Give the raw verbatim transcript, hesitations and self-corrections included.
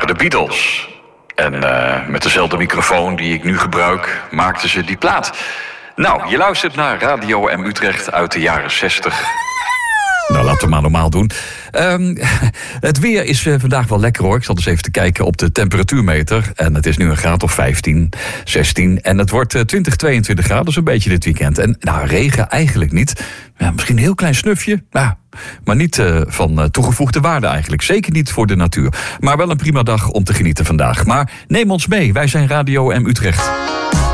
waren de Beatles. En uh, met dezelfde microfoon die ik nu gebruik, maakten ze die plaat. Nou, je luistert naar Radio M Utrecht uit de jaren zestig. Nou, laten we maar normaal doen. Um, het weer is uh, vandaag wel lekker hoor. Ik zat eens even te kijken op de temperatuurmeter. En het is nu een graad of vijftien, zestien. En het wordt uh, twintig, tweeëntwintig graden zo'n beetje dit weekend. En nou, regen eigenlijk niet. Ja, misschien een heel klein snufje. Ja, maar niet uh, van uh, toegevoegde waarde eigenlijk. Zeker niet voor de natuur. Maar wel een prima dag om te genieten vandaag. Maar neem ons mee. Wij zijn Radio M Utrecht.